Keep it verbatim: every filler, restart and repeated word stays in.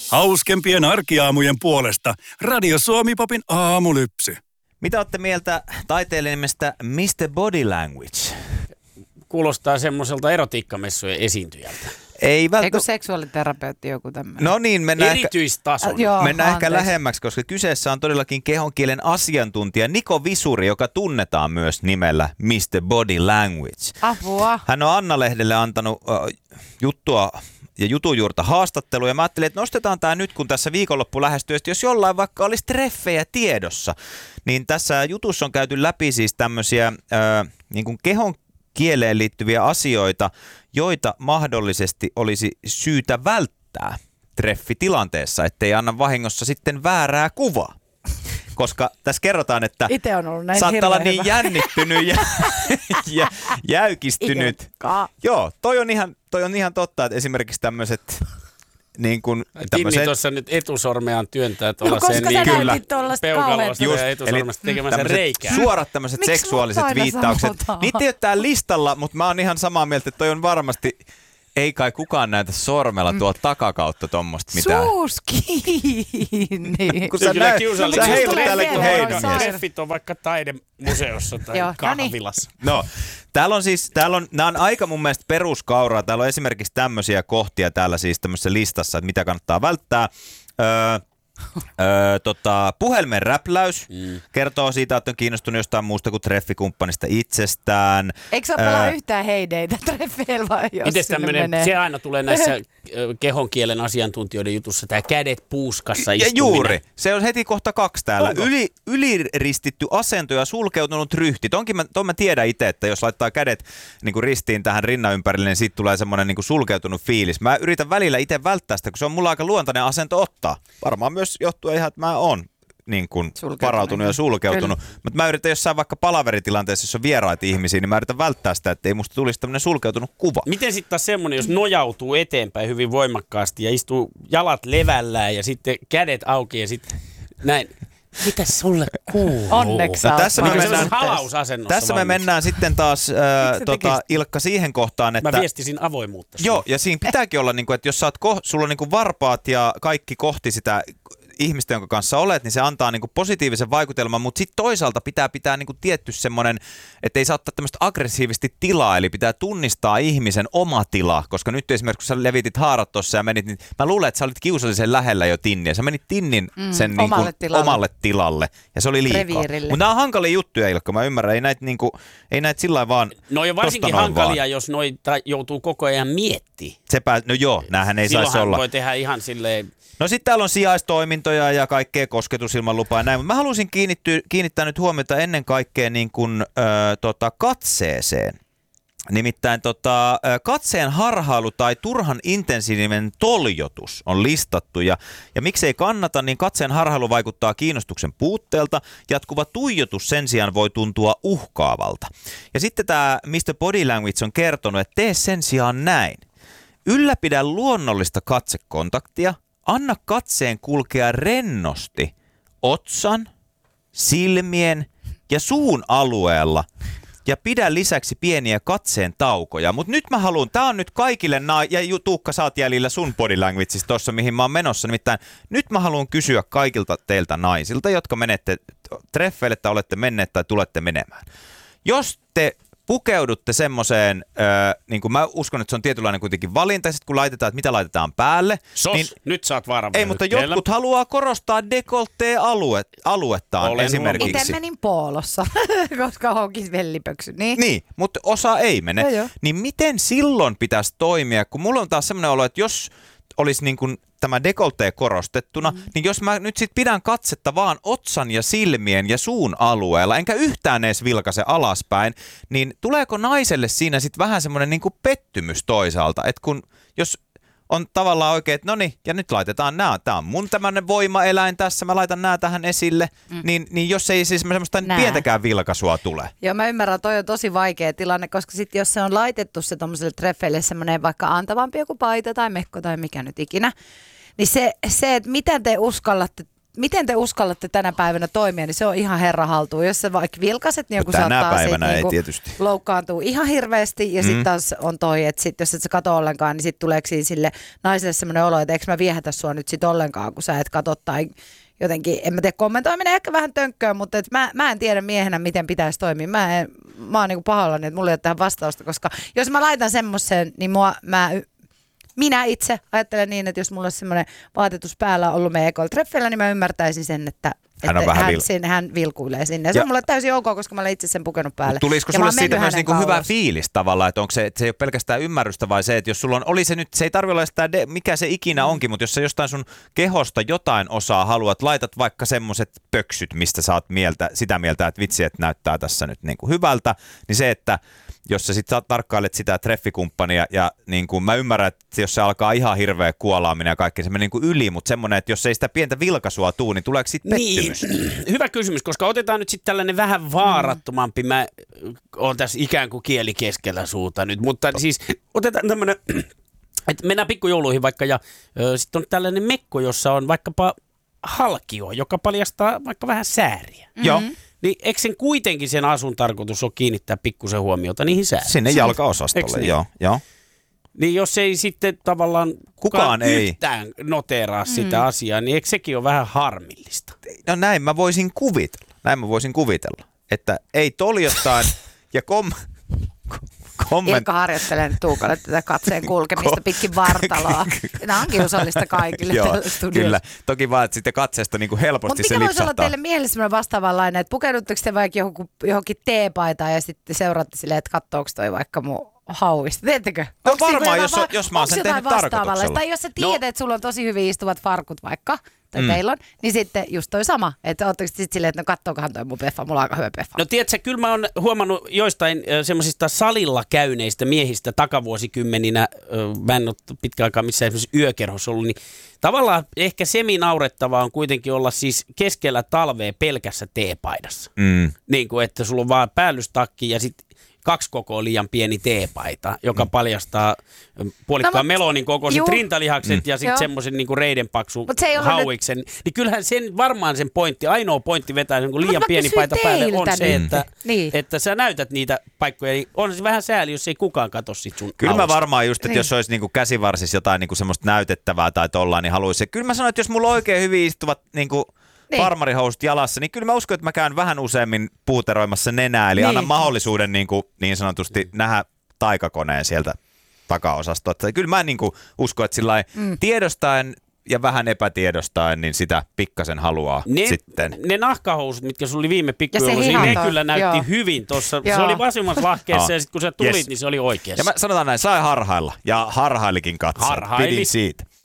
Hauskempien arkiaamujen puolesta Radio Suomi-popin aamulypsy. Mitä olette mieltä taiteilijan nimestä mister Body Language? Kuulostaa semmoiselta erotiikkamessujen esiintyjältä. Ei välttämättä. Eikö seksuaaliterapeutti joku tämmöinen? No niin, mennään, erityistason. Äh, joo, mennään ehkä anteeksi. lähemmäksi, koska kyseessä on todellakin kehonkielen asiantuntija Niko Visuri, joka tunnetaan myös nimellä mister Body Language. Apua. Hän on Anna-lehdelle antanut äh, juttua ja jutujuurta haastattelua, ja mä ajattelin, että nostetaan tämä nyt, kun tässä viikonloppu lähestyy, että jos jollain vaikka olisi treffejä tiedossa, niin tässä jutussa on käyty läpi siis tämmöisiä äh, niin kuin kehon kieleen liittyviä asioita, joita mahdollisesti olisi syytä välttää treffitilanteessa, ettei anna vahingossa sitten väärää kuvaa. Koska tässä kerrotaan, että Itse on ollut näin saattaa olla hirveän niin hyvä. jännittynyt ja, ja jäykistynyt. Ilkka. Joo, toi on, ihan, toi on ihan totta, että esimerkiksi tämmöiset niin kuin Tinni tämmöiset tuossa nyt etusormeaan työntää tuolla No, koska sen sä niin näytit kyllä tuollaista peukaloista Just, ja etusormesta tekemänsä tämmöiset reikää. Suorat tämmöiset Miksi seksuaaliset mut aina viittaukset. sanotaan? Niitä ei ole täällä listalla, mutta mä oon ihan samaa mieltä, että toi on varmasti, ei kai kukaan näytä sormella tuolta takakautta tommosta mitään. Suus kiinni. Kun Se sä on kyllä näet- kiusallista. sä heilut Tulee täällä kuin mieleen, heidän on mies. Treffit on vaikka taidemuseossa tai Joo, no niin. kahvilassa. No, täällä on siis, täällä on, nämä on aika mun mielestä peruskauraa. Täällä on esimerkiksi tämmöisiä kohtia täällä siis tämmöisessä listassa, että mitä kannattaa välttää. Öö, Öö, tota, puhelimen räpläys mm. kertoo siitä, että on kiinnostunut jostain muusta kuin treffikumppanista itsestään. Eikö sä pelaa öö, yhtään heideitä treffeillä vai jos Miten sinne tämmöinen, menee? se aina tulee näissä ö, kehonkielen asiantuntijoiden jutussa, tämä kädet puuskassa Ja istuminen. juuri, se on heti kohta kaksi täällä. Onko? Yli, yliristitty asento ja sulkeutunut ryhti. Tonkin mä, ton mä tiedän itse, että jos laittaa kädet niin kuin ristiin tähän rinnan ympärille, niin siitä tulee semmoinen niin kuin sulkeutunut fiilis. Mä yritän välillä itse välttää sitä, kun se on mulla aika luontainen asento ottaa. Varmaan myös johtuu ihan, että mä oon niin kuin varautunut ja sulkeutunut. Mutta mä yritän jossain vaikka palaveritilanteessa, jos on vieraita ihmisiä, niin mä yritän välttää sitä, että ei musta tulisi tämmöinen sulkeutunut kuva. Miten sitten taas semmoinen, jos nojautuu eteenpäin hyvin voimakkaasti ja istuu jalat levällään ja sitten kädet auki ja sitten näin. Mitä sulle kuuluu? Onneksi No, sä tässä oot me Niin, mennään, halausasennossa tässä me valmis. mennään sitten taas, äh, tota, Ilkka, siihen kohtaan, että... Mä viestisin avoimuutta. Joo, ja siinä pitääkin olla, niin kuin, että jos sä oot ko- sulla on niin kuin varpaat ja kaikki kohti sitä ihmistä, jonka kanssa olet, niin se antaa niin kuin positiivisen vaikutelman, mutta sitten toisaalta pitää pitää niin kuin tietty semmoinen, että ei saa ottaa tämmöistä aggressiivisesti tilaa, eli pitää tunnistaa ihmisen oma tila, koska nyt esimerkiksi kun sä levitit haarat tuossa ja menit, niin mä luulen, että sä olit kiusallisen lähellä jo Tinniä. Sä menit Tinnin Mm, sen niin omalle kuin tilalle. omalle tilalle, ja se oli liikaa. Reviirille. Mutta nämä on hankalia juttuja, Ilkka, mä ymmärrän, ei näitä, niin kuin, ei näitä sillä lailla vaan No ja varsinkin tosta noin hankalia, vaan. jos noita joutuu koko ajan miettimään. Sepä, no joo, näähän ei saisi Silloinhan olla. voi tehdä ihan silleen... No sitten täällä on sijaistoimintoja ja kaikkea kosketusilmanlupaa ja näin, mutta mä haluaisin kiinnittyä, kiinnittää nyt huomiota ennen kaikkea niin kuin, ö, tota, katseeseen. Nimittäin tota, ö, katseen harhailu tai turhan intensiivinen toljotus on listattu ja, ja miksei kannata, niin katseen harhailu vaikuttaa kiinnostuksen puutteelta. Jatkuva tuijotus sen sijaan voi tuntua uhkaavalta. Ja sitten tämä mister Body Language on kertonut, että tee sen sijaan näin. Ylläpidä luonnollista katsekontaktia. Anna katseen kulkea rennosti otsan, silmien ja suun alueella ja pidä lisäksi pieniä katseen taukoja. Mutta nyt mä haluan, tää on nyt kaikille, na- ja Tuukka sä oot jäljellä sun body languageista tossa, mihin mä oon menossa. Nimittäin nyt mä haluan kysyä kaikilta teiltä naisilta, jotka menette treffeille tai olette menneet tai tulette menemään. Jos te pukeudutte semmoiseen, äh, niin kuin mä uskon, että se on tietynlainen kuitenkin valinta, sit kun laitetaan, että mitä laitetaan päälle. Sos, niin, nyt saat varan. ei, mutta jotkut haluaa korostaa dekoltee-alue, aluettaan Olen esimerkiksi. Itse menin poolossa, koska honkis vellipöksy. Niin. Niin, mutta osa ei mene. Joo, joo. Niin miten silloin pitäisi toimia, kun mulla on taas semmoinen olo, että jos olisi niin kuin tämä dekoltee korostettuna, mm. niin jos mä nyt sit pidän katsetta vaan otsan ja silmien ja suun alueella, enkä yhtään edes vilkaise alaspäin, niin tuleeko naiselle siinä sitten vähän semmoinen niin kuin pettymys toisaalta, että kun jos on tavallaan oikein, että no niin, ja nyt laitetaan nämä, tämä on mun tämmöinen voimaeläin tässä, mä laitan nämä tähän esille, mm. niin, niin jos ei siis semmoista Nää. pientäkään vilkaisua tule. Joo, mä ymmärrän, toi on tosi vaikea tilanne, koska sitten jos se on laitettu se tommoselle treffeille semmoinen vaikka antavampi joku paita tai mekko tai mikä nyt ikinä, niin se, se että miten te uskallatte miten te uskallatte tänä päivänä toimia, niin se on ihan herra haltuun. Jos sä vaikka vilkaset, niin joku saattaa päivänä siitä, ei niin tietysti. loukkaantua ihan hirveästi. Ja mm. sitten taas on toi, että sit, jos et sä kato ollenkaan, niin sitten tuleeko sille naiselle semmoinen olo, että eikö mä viehätä sua nyt sit ollenkaan, kun sä et katso tai jotenkin, en mä tiedä, kommentoiminen ehkä vähän tönkköä, mutta et mä, mä en tiedä miehenä, miten pitäisi toimia. Mä, en, mä oon niinku pahoillani, että mulla ei ole tähän vastausta, koska jos mä laitan semmoisen, niin mua, mä, minä itse ajattelen niin, että jos mulla olisi semmoinen vaatetus päällä ollut meidän ekoilla treffeillä, niin mä ymmärtäisin sen, että hän, että hän, vil... sen, hän vilkuilee sinne. Ja se on mulle täysin ok, koska mä olen itse sen pukenut päälle. Mut tulisiko sulle siitä myös niinku hyvä fiilis tavallaan, että onko se, että se ei ole pelkästään ymmärrystä vai se, että jos sulla on, oli se nyt, se ei tarvitse olla sitä, de, mikä se ikinä onkin, mutta jos sä jostain sun kehosta jotain osaa haluat, laitat vaikka semmoiset pöksyt, mistä sä oot mieltä, sitä mieltä, että vitsi, että näyttää tässä nyt niinku hyvältä, niin se, että jos sä sitten tarkkailet sitä treffikumppania ja niin kuin mä ymmärrän, että jos se alkaa ihan hirveä kuolaaminen ja kaikki, se menee niin kuin yli, mutta semmoinen, että jos ei sitä pientä vilkaisua tuu, niin tuleeko siitä pettymys? Niin. Hyvä kysymys, koska otetaan nyt sitten tällainen vähän vaarattomampi, mä oon tässä ikään kuin kieli keskellä suuta nyt, mutta siis otetaan tämmöinen, että mennään pikkujouluihin vaikka ja sitten on tällainen mekko, jossa on vaikkapa halkio, joka paljastaa vaikka vähän sääriä. Mm-hmm. Joo. Niin eikö sen kuitenkin sen asun tarkoitus ole kiinnittää pikkusen huomiota niihin sääriin? Sinne jalkaosastolle, niin? joo, joo. Niin jos ei sitten tavallaan kukaan, kukaan ei yhtään noteeraa mm. sitä asiaa, niin eikö sekin ole vähän harmillista? No näin mä voisin kuvitella, näin mä voisin kuvitella, että ei toljottain ja kom... Komment... Ilkka harjoittelee nyt Tuukalle tätä katseen kulkemista pitkin vartaloa. Nämä on kiusallista kaikille tällä studiossa. Kyllä, toki vaan, että sitten katseesta niin kuin helposti Mut se lipsahtaa. lipsahtaa. Mutta mikä voisi olla teille mielessä vastaavanlainen, että pukeudutteko te vaikka johonkin, johonkin teepaitaan ja sitten seuraatte silleen, että katsoako toi vaikka mun hauista. Teettekö? No varmaan, jos, va- jos mä oon sen tehnyt tarkoituksella. Tai jos sä tiedät, no. että sulla on tosi hyvin istuvat farkut vaikka, tai mm. teillä on, niin sitten just toi sama. Että ootteko sitten silleen, että no kattookohan toi mun peffa, mulla on aika hyvä peffa. No tiedätkö, kyllä mä oon huomannut joistain äh, semmoisista salilla käyneistä miehistä takavuosikymmeninä, äh, mä en ole pitkään aikaa missään esimerkiksi yökerhossa ollut, niin tavallaan ehkä semi-naurettavaa on kuitenkin olla siis keskellä talvea pelkässä teepaidassa. Mm. Niin kuin, että sulla on vaan päällystakki ja sitten kaksi kokoa liian pieni teepaita, joka mm. paljastaa puolikkaan no, melonin kokoiset juu. rintalihakset mm. ja sitten semmoisen niinku reidenpaksu hauiksen. Nyt... Niin kyllähän sen varmaan sen pointti, ainoa pointti vetää niin liian pieni paita päälle on se, että, niin. että sä näytät niitä paikkoja. Niin on se vähän sääli, jos ei kukaan katso sit sun Kyllä hausta. Mä varmaan just, että niin. jos olisi niinku käsivarsissa jotain niinku semmoista näytettävää tai tollaan, niin haluaisin. Kyllä mä sanoin, että jos mulla on oikein hyvin istuvat niinku niin. farmarihousut jalassa, niin kyllä mä uskon, että mä käyn vähän useammin puuteroimassa nenää, eli niin. annan mahdollisuuden niin, kuin, niin sanotusti nähdä taikakoneen sieltä takaosastolta. Kyllä mä niin kuin uskon, että sillai mm. tiedostaen ja vähän epätiedostaen, niin sitä pikkasen haluaa ne, sitten. Ne nahkahousut, mitkä sulla oli viime pikkujoulussa, niin ne kyllä näytti joo. hyvin tuossa. Se oli vasemmassa lahkeessa ja sitten kun sä tulit, yes. niin se oli oikeassa. Ja mä sanotaan näin, sai harhailla ja harhailikin katsoa. Harhaili. Pidin siitä.